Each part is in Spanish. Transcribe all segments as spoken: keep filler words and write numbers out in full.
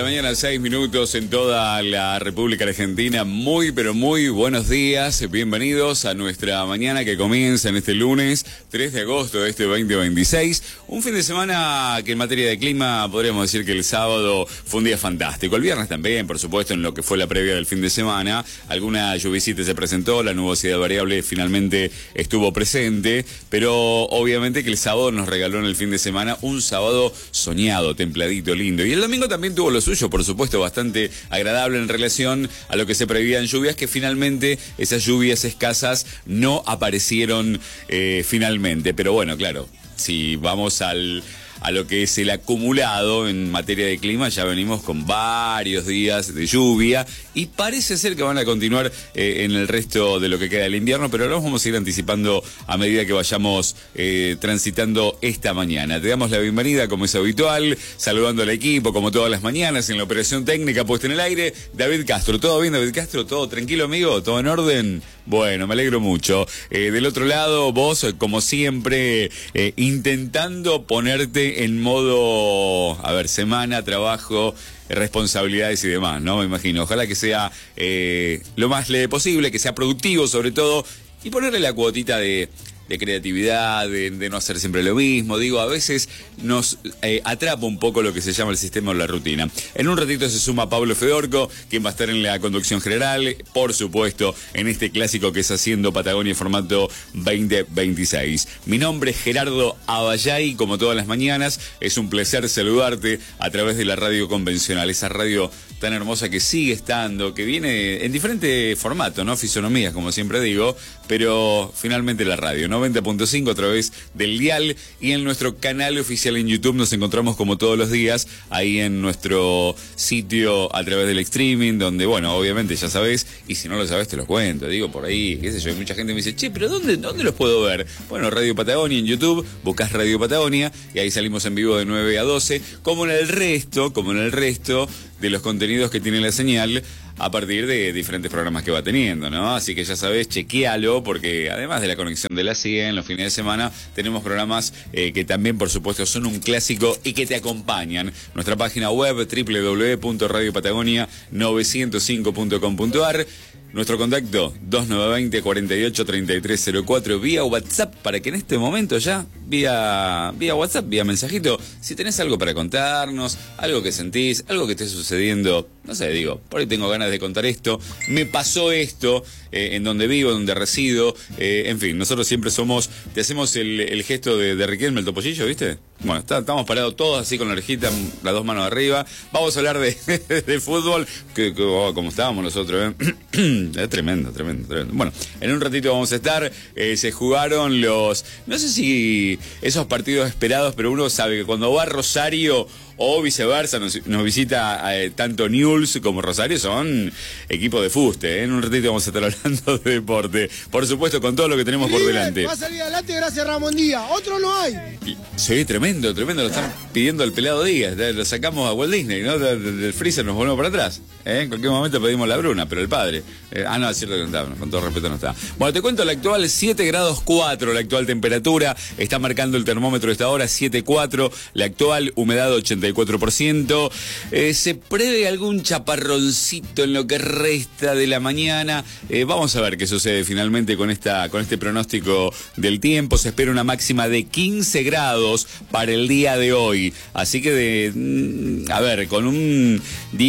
mañana, seis minutos en toda la República Argentina. Muy, pero muy buenos días. Bienvenidos a nuestra mañana que comienza en este lunes, tres de agosto de este veinte veintiséis. Un fin de semana que en materia de clima podríamos decir que el sábado fue un día fantástico. El viernes también, por supuesto, en lo que fue la previa del fin de semana. Alguna lluviecita se presentó, la nubosidad variable finalmente estuvo presente. Pero obviamente que el sábado nos regaló en el fin de semana un sábado soñado, templadito, lindo. Y el domingo también tuvo lo suyo, por supuesto, bastante agradable en relación a lo que se preveían lluvias, que finalmente esas lluvias escasas no aparecieron eh, finalmente. Pero bueno, claro, si vamos al... a lo que es el acumulado en materia de clima, ya venimos con varios días de lluvia y parece ser que van a continuar eh, en el resto de lo que queda del invierno, pero lo vamos a ir anticipando a medida que vayamos eh, transitando esta mañana. Te damos la bienvenida, como es habitual, saludando al equipo, como todas las mañanas, en la operación técnica puesta en el aire, David Castro. ¿Todo bien, David Castro? ¿Todo tranquilo, amigo? ¿Todo en orden? Bueno, me alegro mucho. Eh, del otro lado, vos, como siempre, eh, intentando ponerte en modo, a ver, semana, trabajo, responsabilidades y demás, ¿no? Me imagino. Ojalá que sea eh, lo más leve posible, que sea productivo sobre todo, y ponerle la cuotita de... de creatividad, de, de no hacer siempre lo mismo. Digo, a veces nos eh, atrapa un poco lo que se llama el sistema o la rutina. En un ratito se suma Pablo Fedorco, quien va a estar en la conducción general, por supuesto, en este clásico que es Haciendo Patagonia formato veinte veintiséis. Mi nombre es Gerardo Abayay, como todas las mañanas, es un placer saludarte a través de la radio convencional, esa radio tan hermosa que sigue estando, que viene en diferente formato, ¿no? Fisonomías, como siempre digo, pero finalmente la radio, noventa punto cinco a través del dial, y en nuestro canal oficial en YouTube nos encontramos como todos los días, ahí en nuestro sitio a través del streaming, donde, bueno, obviamente ya sabés, y si no lo sabés te lo cuento, digo por ahí, qué sé yo, hay mucha gente que me dice, che, pero ¿dónde, dónde los puedo ver? Bueno, Radio Patagonia en YouTube, buscás Radio Patagonia, y ahí salimos en vivo de nueve a doce, como en el resto, como en el resto de los contenidos que tiene la señal, a partir de diferentes programas que va teniendo, ¿no? Así que ya sabés, chequealo, porque además de la conexión de la cien, los fines de semana, tenemos programas eh, que también, por supuesto, son un clásico y que te acompañan. Nuestra página web, doble u doble u doble u punto radio patagonia novecientos cinco punto com punto a r. Nuestro contacto, dos nueve dos cero, cuatro ocho, tres tres cero cuatro, vía WhatsApp, para que en este momento ya, vía, vía WhatsApp, vía mensajito, si tenés algo para contarnos, algo que sentís, algo que esté sucediendo, no sé, digo, por ahí tengo ganas de contar esto, me pasó esto, eh, en donde vivo, donde resido, eh, en fin, nosotros siempre somos, te hacemos el, el gesto de, de Riquelme, el topollillo, ¿viste? Bueno, está, estamos parados todos así con la orejita, las dos manos arriba. Vamos a hablar de, de fútbol, que, que oh, como estábamos nosotros, ¿eh? Es tremendo, tremendo, tremendo. Bueno, en un ratito vamos a estar, eh, se jugaron los, no sé si esos partidos esperados, pero uno sabe que cuando va a Rosario o viceversa, nos, nos visita eh, tanto Newell's como Rosario, son equipos de fuste, ¿eh? En un ratito vamos a estar hablando de deporte, por supuesto, con todo lo que tenemos por delante. Va a salir adelante gracias a Ramón Díaz, otro no hay. Sí, tremendo, tremendo, lo están pidiendo al pelado Díaz, lo sacamos a Walt Disney, ¿no? Del, del freezer nos volvemos para atrás, ¿eh? En cualquier momento pedimos la Bruna, pero el padre, eh, ah no, es cierto que no está, con todo respeto no está. Bueno, te cuento la actual, siete grados cuatro, la actual temperatura, está marcando el termómetro de esta hora, siete cuatro, la actual humedad ochenta y cuatro por ciento, eh, se prevé algún chaparroncito en lo que resta de la mañana, eh, vamos a ver qué sucede finalmente con esta con este pronóstico del tiempo. Se espera una máxima de quince grados para el día de hoy, así que de, a ver, con un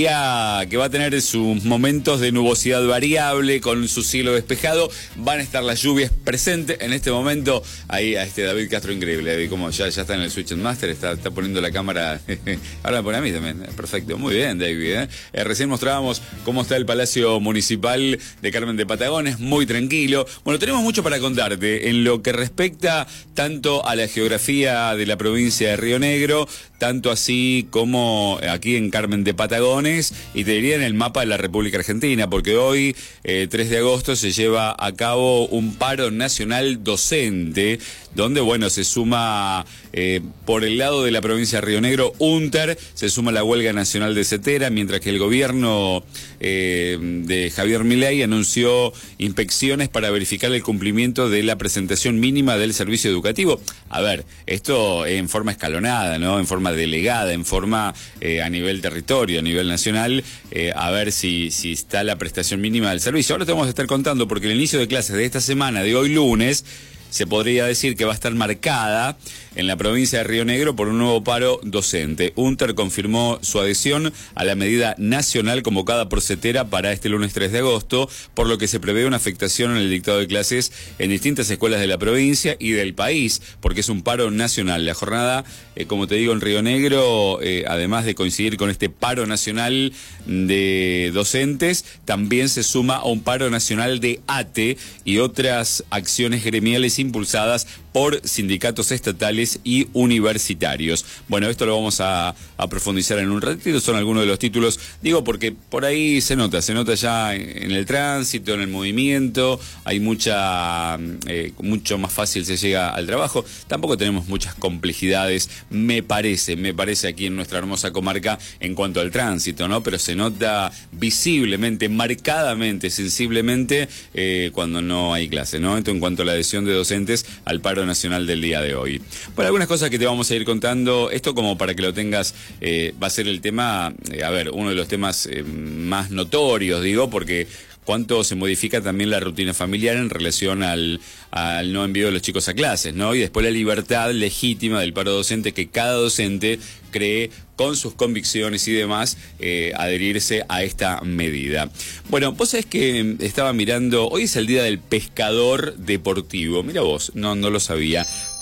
día que va a tener sus momentos de nubosidad variable, con su cielo despejado, van a estar las lluvias presentes en este momento. Ahí a este David Castro, increíble, David, como ya, ya está en el Switch Master, está, está poniendo la cámara. Ahora por a mí también, perfecto, muy bien, David, ¿eh? Eh, recién mostrábamos cómo está el Palacio Municipal de Carmen de Patagones, muy tranquilo. Bueno, tenemos mucho para contarte en lo que respecta tanto a la geografía de la provincia de Río Negro, tanto así como aquí en Carmen de Patagones, y te diría en el mapa de la República Argentina, porque hoy, eh, tres de agosto, se lleva a cabo un paro nacional docente, donde, bueno, se suma eh, por el lado de la provincia de Río Negro, UNTER, se suma la huelga nacional de CETERA, mientras que el gobierno eh, de Javier Milei anunció inspecciones para verificar el cumplimiento de la presentación mínima del servicio educativo. A ver, esto en en forma escalonada, ¿no? En forma delegada, en forma eh, a nivel territorio, a nivel nacional, eh, a ver si, si está la prestación mínima del servicio. Ahora te vamos a estar contando porque el inicio de clases de esta semana, de hoy lunes, se podría decir que va a estar marcada en la provincia de Río Negro por un nuevo paro docente. UNTER confirmó su adhesión a la medida nacional convocada por CETERA para este lunes tres de agosto, por lo que se prevé una afectación en el dictado de clases en distintas escuelas de la provincia y del país, porque es un paro nacional. La jornada, eh, como te digo, en Río Negro, eh, además de coincidir con este paro nacional de docentes, también se suma a un paro nacional de ATE y otras acciones gremiales impulsadas por sindicatos estatales y universitarios. Bueno, esto lo vamos a, a profundizar en un ratito, son algunos de los títulos, digo porque por ahí se nota, se nota ya en el tránsito, en el movimiento, hay mucha, eh, mucho más fácil se llega al trabajo, tampoco tenemos muchas complejidades, me parece, me parece aquí en nuestra hermosa comarca en cuanto al tránsito, ¿no? Pero se nota visiblemente, marcadamente, sensiblemente, eh, cuando no hay clase, ¿no? Esto en cuanto a la adhesión de docentes al paro nacional del día de hoy. Bueno, algunas cosas que te vamos a ir contando, esto como para que lo tengas, eh, va a ser el tema, eh, a ver, uno de los temas eh, más notorios, digo, porque cuánto se modifica también la rutina familiar en relación al, al no envío de los chicos a clases, ¿no? Y después la libertad legítima del paro docente, que cada docente cree con sus convicciones y demás, eh, adherirse a esta medida. Bueno, vos sabés que estaba mirando, hoy es el día del pescador deportivo, mira vos, no, no lo sabía,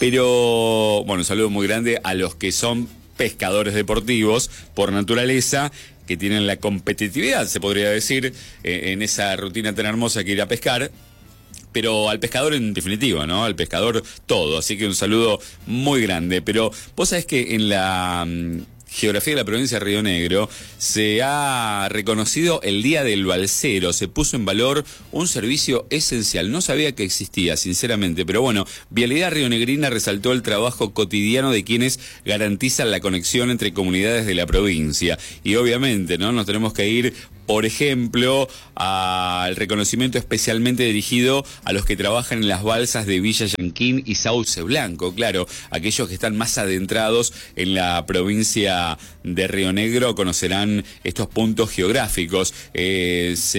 pero bueno, un saludo muy grande a los que son pescadores deportivos por naturaleza, que tienen la competitividad, se podría decir, eh, en esa rutina tan hermosa que ir a pescar, pero al pescador en definitiva, ¿no? Al pescador todo, así que un saludo muy grande. Pero vos sabés que en la um, geografía de la provincia de Río Negro se ha reconocido el Día del Balsero, se puso en valor un servicio esencial, no sabía que existía, sinceramente, pero bueno, Vialidad Rionegrina resaltó el trabajo cotidiano de quienes garantizan la conexión entre comunidades de la provincia, y obviamente, ¿no? Nos tenemos que ir, por ejemplo, al reconocimiento especialmente dirigido a los que trabajan en las balsas de Villa Yanquín y Sauce Blanco, claro, aquellos que están más adentrados en la provincia de Río Negro conocerán estos puntos geográficos. Eh, se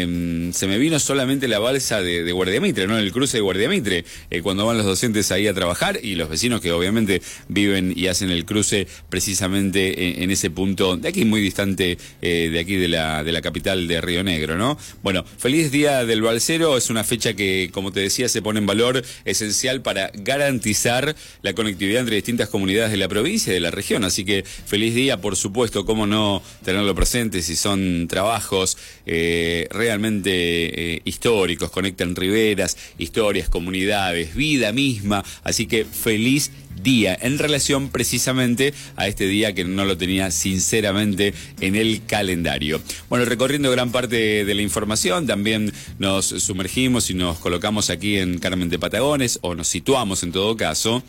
me se me vino solamente la balsa de, de Guardiamitre, ¿no? El cruce de Guardiamitre, eh, cuando van los docentes ahí a trabajar y los vecinos que obviamente viven y hacen el cruce precisamente en, en ese punto de aquí muy distante, eh, de aquí de la de de la capital de Río Negro, ¿no? Bueno, feliz Día del Balsero, es una fecha que, como te decía, se pone en valor, esencial para garantizar la conectividad entre distintas comunidades de la provincia y de la región, así que feliz día, por supuesto, cómo no tenerlo presente, si son trabajos eh, realmente eh, históricos, conectan riberas, historias, comunidades, vida misma, así que feliz día en relación precisamente a este día que no lo tenía sinceramente en el calendario. Bueno, recorriendo gran parte de la información, también nos sumergimos y nos colocamos aquí en Carmen de Patagones, o nos situamos en todo caso.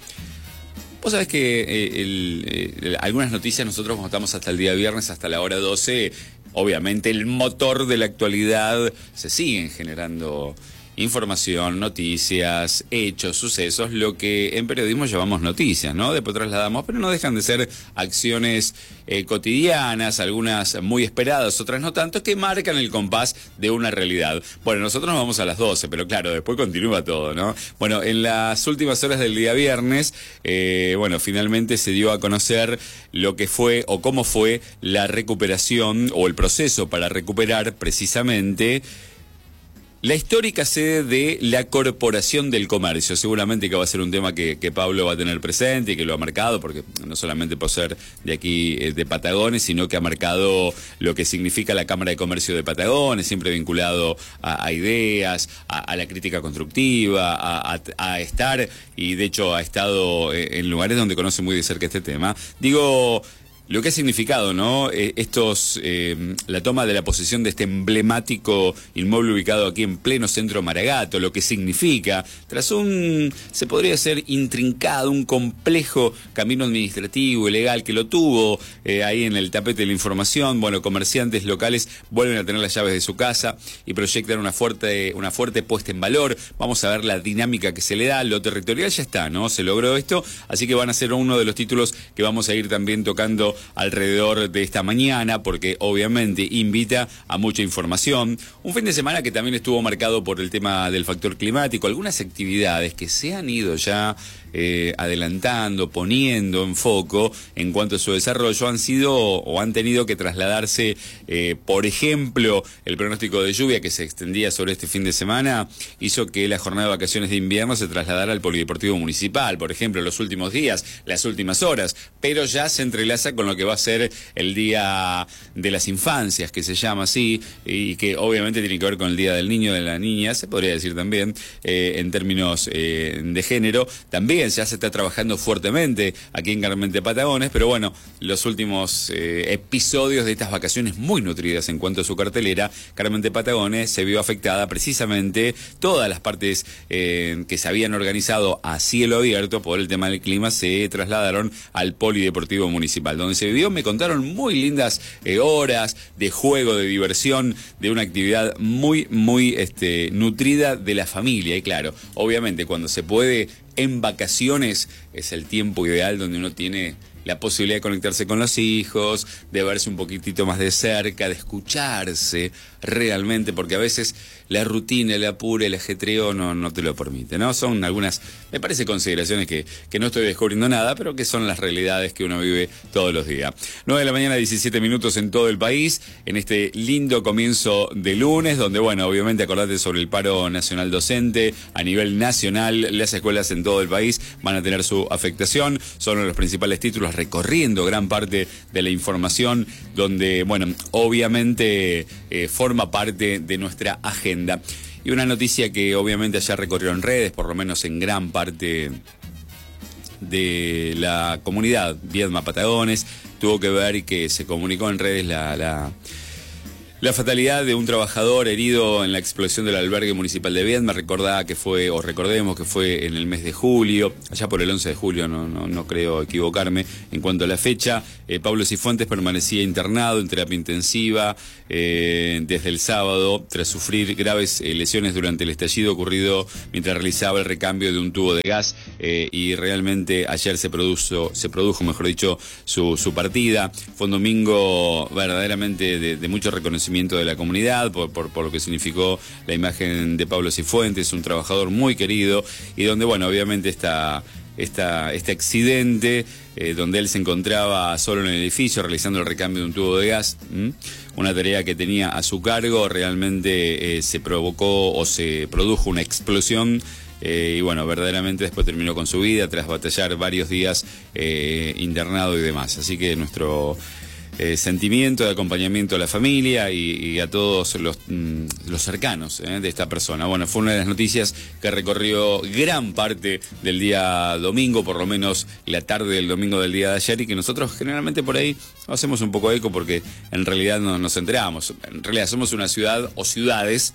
Vos sabés que eh, el, eh, algunas noticias nosotros como estamos hasta el día viernes, hasta la hora doce, obviamente el motor de la actualidad, se siguen generando información, noticias, hechos, sucesos, lo que en periodismo llamamos noticias, ¿no? Después trasladamos, pero no dejan de ser acciones eh, cotidianas, algunas muy esperadas, otras no tanto, que marcan el compás de una realidad. Bueno, nosotros nos vamos a las doce, pero claro, después continúa todo, ¿no? Bueno, en las últimas horas del día viernes, eh, bueno, finalmente se dio a conocer lo que fue o cómo fue la recuperación o el proceso para recuperar precisamente la histórica sede de la Corporación del Comercio. Seguramente que va a ser un tema que, que Pablo va a tener presente y que lo ha marcado, porque no solamente por ser de aquí, eh, de Patagones, sino que ha marcado lo que significa la Cámara de Comercio de Patagones, siempre vinculado a, a ideas, a, a la crítica constructiva, a, a, a estar, y de hecho ha estado en lugares donde conoce muy de cerca este tema. Digo, lo que ha significado, ¿no? Eh, estos, eh, la toma de la posesión de este emblemático inmueble ubicado aquí en pleno centro Maragato, lo que significa, tras un, se podría decir, intrincado, un complejo camino administrativo y legal que lo tuvo eh, ahí en el tapete de la información. Bueno, comerciantes locales vuelven a tener las llaves de su casa y proyectan una fuerte, una fuerte puesta en valor. Vamos a ver la dinámica que se le da. Lo territorial ya está, ¿no? Se logró esto, así que van a ser uno de los títulos que vamos a ir también tocando alrededor de esta mañana, porque obviamente invita a mucha información. Un fin de semana que también estuvo marcado por el tema del factor climático, algunas actividades que se han ido ya eh, adelantando, poniendo en foco en cuanto a su desarrollo, han sido o han tenido que trasladarse, eh, por ejemplo, el pronóstico de lluvia que se extendía sobre este fin de semana hizo que la jornada de vacaciones de invierno se trasladara al Polideportivo Municipal, por ejemplo, los últimos días, las últimas horas, pero ya se entrelaza con lo que va a ser el Día de las Infancias, que se llama así, y que obviamente tiene que ver con el Día del Niño, de la Niña, se podría decir también, eh, en términos eh, de género. También ya se está trabajando fuertemente aquí en Carmen de Patagones, pero bueno, los últimos eh, episodios de estas vacaciones muy nutridas en cuanto a su cartelera, Carmen de Patagones se vio afectada precisamente todas las partes eh, que se habían organizado a cielo abierto por el tema del clima se trasladaron al Polideportivo Municipal, donde se vivió, me contaron, muy lindas eh, horas de juego, de diversión, de una actividad muy, muy este, nutrida de la familia. Y claro, obviamente cuando se puede en vacaciones es el tiempo ideal donde uno tiene la posibilidad de conectarse con los hijos, de verse un poquitito más de cerca, de escucharse realmente, porque a veces la rutina, el apuro, el ajetreo no, no te lo permite, ¿no? Son algunas, me parece, consideraciones que, que no estoy descubriendo nada, pero que son las realidades que uno vive todos los días. nueve de la mañana, diecisiete minutos en todo el país, en este lindo comienzo de lunes, donde, bueno, obviamente acordate sobre el paro nacional docente, a nivel nacional, las escuelas en todo el país van a tener su afectación, son uno de los principales títulos, recorriendo gran parte de la información, donde, bueno, obviamente eh, forma parte de nuestra agenda. Y una noticia que obviamente ayer recorrió en redes, por lo menos en gran parte de la comunidad Viedma Patagones, tuvo que ver y que se comunicó en redes la... la La fatalidad de un trabajador herido en la explosión del albergue municipal de Viedma. Recordá que fue, o recordemos que fue en el mes de julio, allá por el once de julio, no, no, no creo equivocarme en cuanto a la fecha. Eh, Pablo Cifuentes permanecía internado en terapia intensiva eh, desde el sábado, tras sufrir graves eh, lesiones durante el estallido ocurrido mientras realizaba el recambio de un tubo de gas, eh, y realmente ayer se produjo, se produjo, mejor dicho, su, su partida. Fue un domingo verdaderamente de, de mucho reconocimiento de la comunidad por, por, por lo que significó la imagen de Pablo Cifuentes, un trabajador muy querido, y donde, bueno, obviamente esta, esta, este accidente, eh, donde él se encontraba solo en el edificio realizando el recambio de un tubo de gas, ¿m? Una tarea que tenía a su cargo, realmente eh, se provocó o se produjo una explosión. Eh, y bueno, verdaderamente después terminó con su vida tras batallar varios días eh, internado y demás. Así que nuestro Eh, sentimiento de acompañamiento a la familia y, y a todos los, mm, los cercanos eh, de esta persona. Bueno, fue una de las noticias que recorrió gran parte del día domingo, por lo menos la tarde del domingo del día de ayer, y que nosotros generalmente por ahí hacemos un poco eco porque en realidad no nos enteramos. En realidad somos una ciudad o ciudades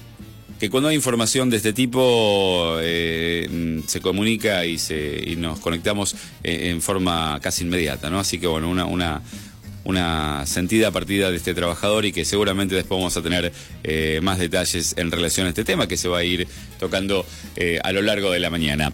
que cuando hay información de este tipo eh, se comunica y, se, y nos conectamos eh, en forma casi inmediata, ¿no? Así que bueno, una... una una sentida partida de este trabajador, y que seguramente después vamos a tener eh, más detalles en relación a este tema que se va a ir tocando eh, a lo largo de la mañana.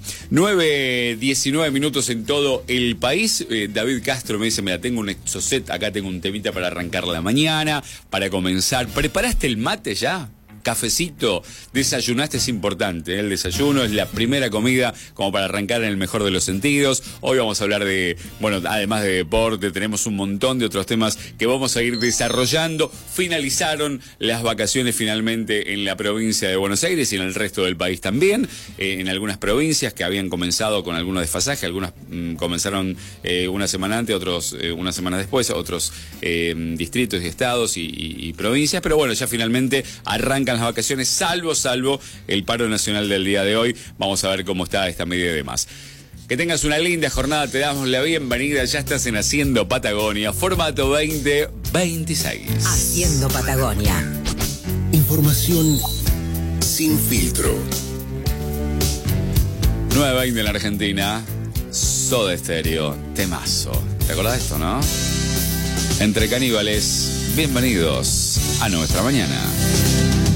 nueve diecinueve minutos en todo el país. eh, David Castro me dice, mira, tengo un exocet, acá tengo un temita para arrancar la mañana, para comenzar. ¿Preparaste el mate ya? Cafecito, desayunaste, es importante, ¿eh? El desayuno es la primera comida como para arrancar en el mejor de los sentidos. Hoy vamos a hablar de, bueno, además de deporte, tenemos un montón de otros temas que vamos a ir desarrollando. Finalizaron las vacaciones finalmente en la provincia de Buenos Aires y en el resto del país también, eh, en algunas provincias que habían comenzado con algunos desfasajes, algunas mmm, comenzaron eh, una semana antes, otros eh, una semana después, otros eh, distritos y estados y, y, y provincias, pero bueno, ya finalmente arrancan las vacaciones, salvo, salvo el paro nacional del día de hoy. Vamos a ver cómo está esta medida y demás. Que tengas una linda jornada, te damos la bienvenida. Ya estás en Haciendo Patagonia, formato veinte veintiséis. Haciendo Patagonia. Información sin filtro. nueve veinte en la Argentina. Soda Stereo, temazo. ¿Te acordás de esto, no? Entre caníbales, bienvenidos a nuestra mañana.